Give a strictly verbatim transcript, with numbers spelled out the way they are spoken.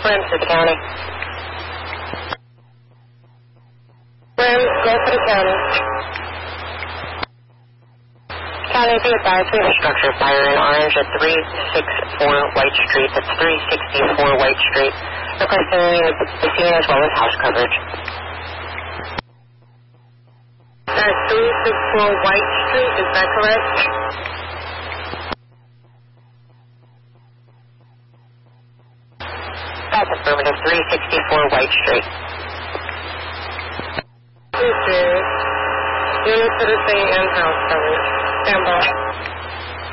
Brentford County. Brent, go for the county. County, be advised, we have a structure fire in Orange at three sixty-four White Street. That's three sixty-four White Street. Requesting the scene as well as house coverage. That's three sixty-four White Street, is that correct? That's affirmative, three sixty-four White Street. This is unit for the scene and house coverage. Stand by.